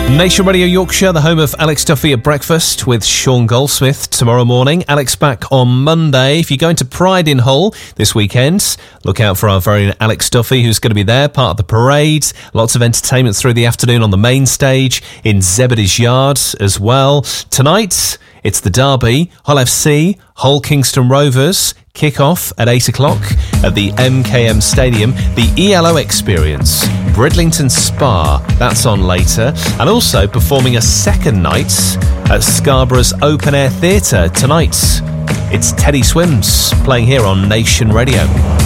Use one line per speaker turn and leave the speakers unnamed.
Nation Radio Yorkshire, the home of Alex Duffy at breakfast with Sean Goldsmith tomorrow morning. Alex back on Monday. If you're going to Pride in Hull this weekend, look out for our very own Alex Duffy, who's going to be there, part of the parade. Lots of entertainment through the afternoon on the main stage in Zebedee's Yard as well. Tonight, it's the derby, Hull FC, Hull Kingston Rovers. Kick-off at 8 o'clock at the MKM Stadium. The ELO Experience, Bridlington Spa, that's on later. And also performing a second night at Scarborough's Open Air Theatre tonight. It's Teddy Swims playing here on Nation Radio.